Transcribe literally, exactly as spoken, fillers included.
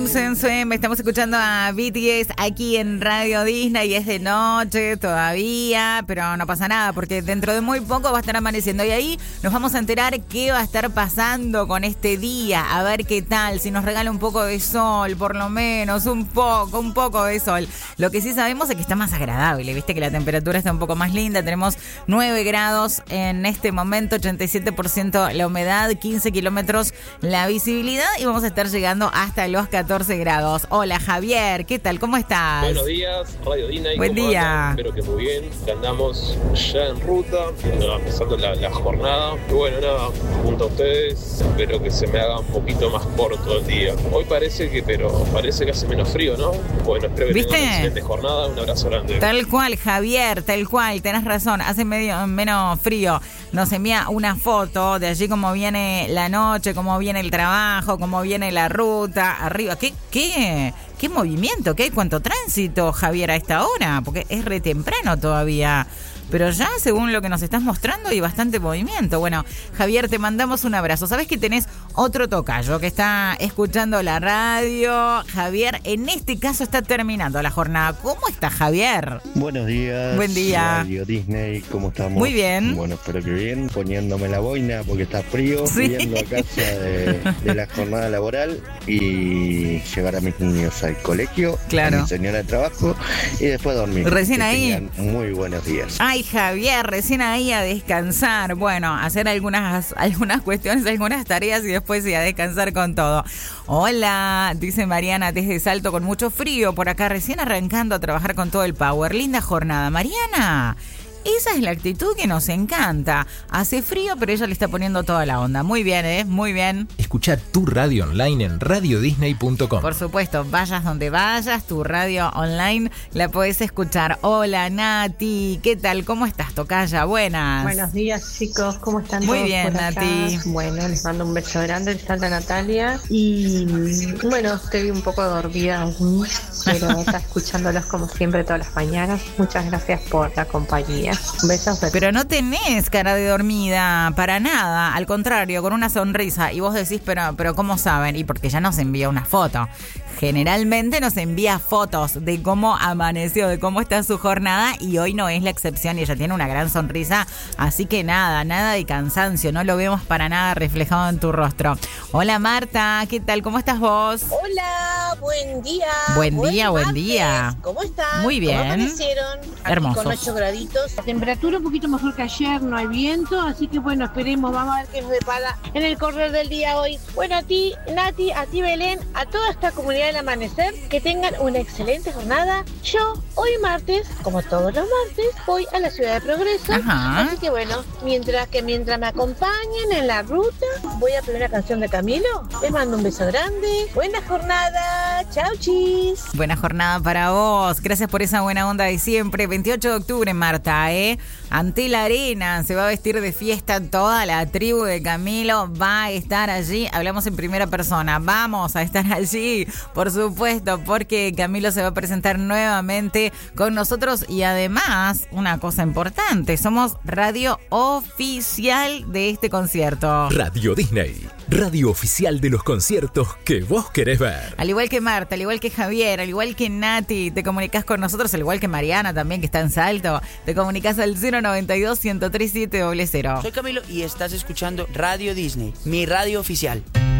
Me estamos escuchando a B T S aquí en Radio Disney y es de noche todavía, pero no pasa nada porque dentro de muy poco va a estar amaneciendo y ahí nos vamos a enterar qué va a estar pasando con este día, a ver qué tal, si nos regala un poco de sol, por lo menos, un poco, un poco de sol. Lo que sí sabemos es que está más agradable, viste que la temperatura está un poco más linda, tenemos nueve grados en este momento, ochenta y siete por ciento la humedad, quince kilómetros la visibilidad y vamos a estar llegando hasta los catorce grados. Hola Javier, ¿qué tal? ¿Cómo estás? Buenos días, Radio Disney. Buen día. Andan? Espero que muy bien. Andamos ya en ruta, empezando la, la jornada. Y bueno, nada, junto a ustedes, espero que se me haga un poquito más corto el día. Hoy parece que, pero parece que hace menos frío, ¿no? Bueno, espero que ¿Viste? tengan una excelente jornada. Un abrazo grande. Tal cual, Javier, tal cual, tenés razón, hace medio menos frío. Nos envía una foto de allí cómo viene la noche, cómo viene el trabajo, cómo viene la ruta, arriba. ¿Qué, qué, qué movimiento? ¿Qué? ¿Cuánto tránsito, Javier, a esta hora? Porque es re temprano todavía. Pero ya, según lo que nos estás mostrando, hay bastante movimiento. Bueno, Javier, te mandamos un abrazo. ¿Sabes que tenés otro tocayo que está escuchando la radio? Javier, en este caso está terminando la jornada. ¿Cómo está, Javier? Buenos días. Buen día. Radio Disney, ¿cómo estamos? Muy bien. Bueno, espero que bien. Poniéndome la boina porque está frío. Sí. Yendo a casa de, de la jornada laboral y llevar a mis niños al colegio. Claro. A mi señora de trabajo y después dormir. Recién que ahí. tengan muy buenos días. Ay, Javier, recién ahí a descansar. Bueno, hacer algunas, algunas cuestiones, algunas tareas y después sí a descansar con todo. Hola, dice Mariana desde Salto con mucho frío por acá, recién arrancando a trabajar con todo el power. Linda jornada. Mariana, esa es la actitud que nos encanta. Hace frío, pero ella le está poniendo toda la onda. Muy bien, ¿eh? Muy bien. Escucha tu radio online en radio disney punto com. Por supuesto, vayas donde vayas, tu radio online la podés escuchar. Hola, Nati, ¿qué tal? ¿Cómo estás, tocaya? Buenas. Buenos días, chicos, ¿cómo están Muy todos bien, por acá? Nati. Bueno, les mando un beso grande, les falta Natalia. Y bueno, estoy un poco dormida aún, pero está escuchándolos como siempre todas las mañanas. Muchas gracias por la compañía. Besos. Pero no tenés cara de dormida, para nada. Al contrario, con una sonrisa. Y vos decís, pero, pero ¿cómo saben? Y porque ya nos envía una foto. Generalmente nos envía fotos de cómo amaneció, de cómo está su jornada. Y hoy no es la excepción. Y ella tiene una gran sonrisa. Así que nada, nada de cansancio. No lo vemos para nada reflejado en tu rostro. Hola, Marta. ¿Qué tal? ¿Cómo estás vos? Hola, buen día. Buen día, buen, buen día. ¿Cómo están? Muy bien. ¿Cómo amanecieron? Hermosos. Con ocho graditos. La temperatura un poquito mejor que ayer, no hay viento, así que bueno, esperemos, vamos a ver qué nos depara en el correr del día hoy. Bueno, a ti, Nati, a ti, Belén, a toda esta comunidad del amanecer, que tengan una excelente jornada. Yo, hoy martes, como todos los martes, voy a la Ciudad de Progreso. Ajá. Así que bueno, mientras que mientras me acompañen en la ruta, voy a pedir una canción de Camilo. Les mando un beso grande. Buena jornada. Chau, chis. Buena jornada para vos. Gracias por esa buena onda de siempre. veintiocho de octubre, Marta, ¿eh? Ante la arena se va a vestir de fiesta toda la tribu de Camilo. Va a estar allí. Hablamos en primera persona. Vamos a estar allí, por supuesto, porque Camilo se va a presentar nuevamente con nosotros. Y además, una cosa importante, somos radio oficial de este concierto. Radio Disney, radio oficial de los conciertos que vos querés ver. Al igual que Marta, al igual que Javier, al igual que Nati, te comunicás con nosotros, al igual que Mariana también, que está en Salto. Te comunicás al cero noventa y dos, ciento tres, siete cero cero. Soy Camilo y estás escuchando Radio Disney, mi radio oficial.